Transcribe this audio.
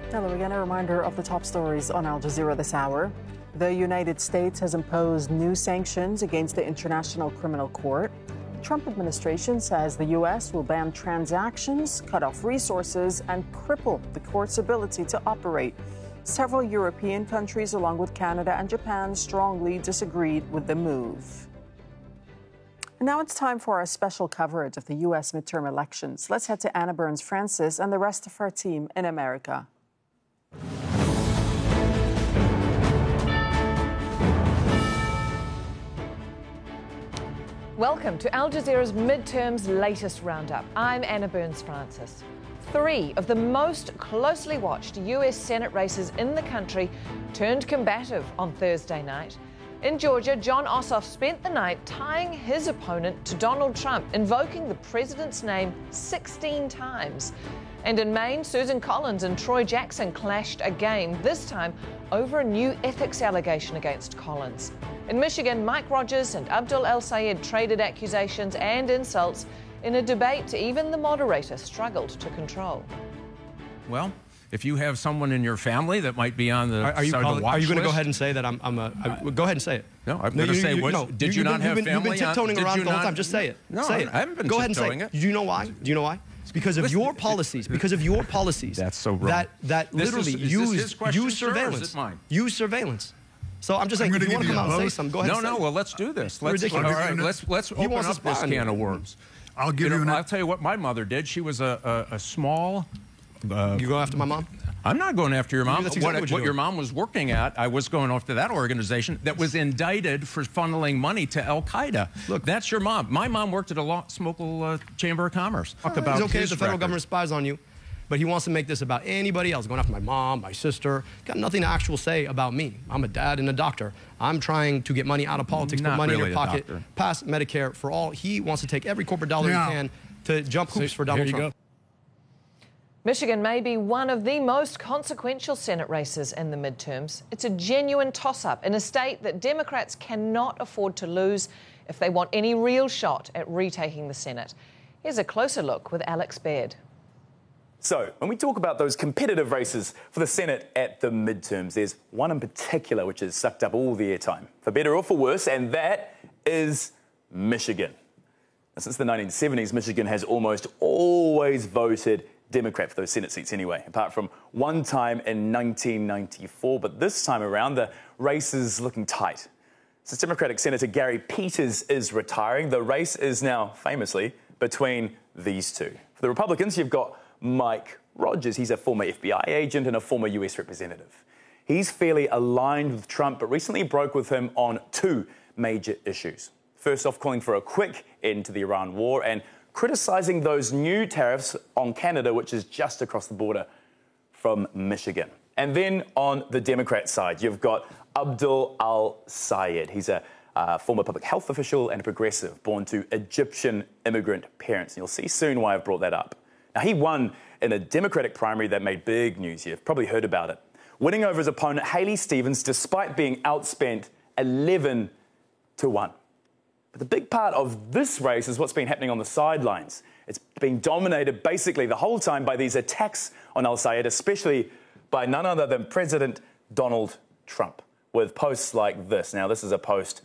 Hello again. A reminder of the top stories on Al Jazeera this hour. The United States has imposed new sanctions against the International Criminal Court. The Trump administration says the U.S. will ban transactions, cut off resources, and cripple the court's ability to operate. Several European countries, along with Canada and Japan, strongly disagreed with the move. And now it's time for our special coverage of the U.S. midterm elections. Let's head to Anna Burns-Francis and the rest of our team in America. Welcome to Al Jazeera's midterms latest roundup. I'm Anna Burns-Francis. 3 of the most closely watched US Senate races in the country turned combative on Thursday night. In Georgia, Jon Ossoff spent the night tying his opponent to Donald Trump, invoking the president's name 16 times. And in Maine, Susan Collins and Troy Jackson clashed again, this time over a new ethics allegation against Collins. In Michigan, Mike Rogers and Abdul El-Sayed traded accusations and insults in a debate even the moderator struggled to control. Well, if you have someone in your family that might be on the watch list... Are you going to go ahead and say that go ahead and say it. No, I'm going to say, did you not have family on? You've been tiptoeing around the whole time. Just say it. No, say it. I haven't been Go ahead and say it. Do you know why? Do you know why? It's because of your policies. Because of your policies. That's so wrong. That literally use surveillance. Use surveillance. So I'm just saying, if you want to come out and say something, go ahead and say it. No, well, let's do this. Let's open up this can of worms. I'll give you I'll tell you what my mother did. She was a small... You go after my mom? I'm not going after your mom. That's exactly what your mom was working at, I was going after that organization that was indicted for funneling money to Al-Qaeda. Look, that's your mom. My mom worked at a Smokel Chamber of Commerce. Talk about it's okay if the federal government spies on you, but he wants to make this about anybody else, going after my mom, my sister. Got nothing to actually say about me. I'm a dad and a doctor. I'm trying to get money out of politics, put money in your pocket, pass Medicare for all. He wants to take every corporate dollar he can to jump hoops for Donald Trump. Michigan may be one of the most consequential Senate races in the midterms. It's a genuine toss-up in a state that Democrats cannot afford to lose if they want any real shot at retaking the Senate. Here's a closer look with Alex Baird. So, when we talk about those competitive races for the Senate at the midterms, there's one in particular which has sucked up all the airtime, for better or for worse, and that is Michigan. Now, since the 1970s, Michigan has almost always voted Democrat for those Senate seats anyway, apart from one time in 1994. But this time around, the race is looking tight. Since Democratic Senator Gary Peters is retiring, the race is now famously between these two. For the Republicans, you've got Mike Rogers. He's a former FBI agent and a former US representative. He's fairly aligned with Trump, but recently broke with him on 2 major issues. First off, calling for a quick end to the Iran war and criticising those new tariffs on Canada, which is just across the border from Michigan. And then on the Democrat side, you've got Abdul El-Sayed. He's a former public health official and a progressive, born to Egyptian immigrant parents. And you'll see soon why I've brought that up. Now, he won in a Democratic primary that made big news. You've probably heard about it. Winning over his opponent, Haley Stevens, despite being outspent 11-1. But the big part of this race is what's been happening on the sidelines. It's been dominated basically the whole time by these attacks on El-Sayed, especially by none other than President Donald Trump, with posts like this. Now, this is a post